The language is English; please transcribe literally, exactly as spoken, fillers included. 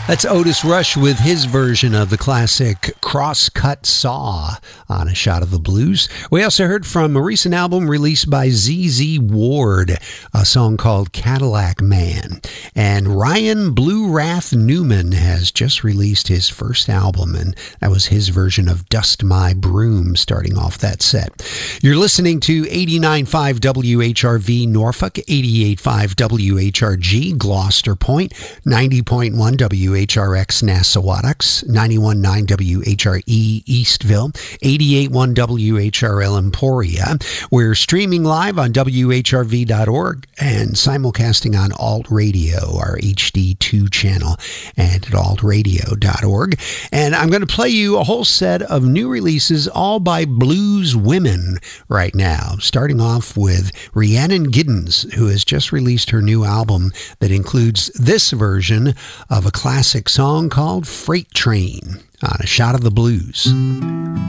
That's Otis Rush with his version of the classic Crosscut Saw on A Shot of the Blues. We also heard from a recent album released by Z Z Ward, a song called Cadillac Man. And Ryan Blue Wrath Newman has just released his first album, and that was his version of Dust My Broom starting off that set. You're listening to eighty-nine point five W H R V Norfolk, eighty-eight point five W H R G Gloucester Point, ninety point one W H R X Nassauattucks, ninety-one point nine W H R E Eastville, eighty-eight point one W H R L Emporia. We're streaming live on W H R V dot org and simulcasting on Alt Radio, our H D two channel, and at alt radio dot org. And I'm going to play you a whole set of new releases, all by blues women right now, starting off with Rhiannon Giddens, who has just released her new album that includes this version of a classic song called Freight Train on A Shot of the Blues.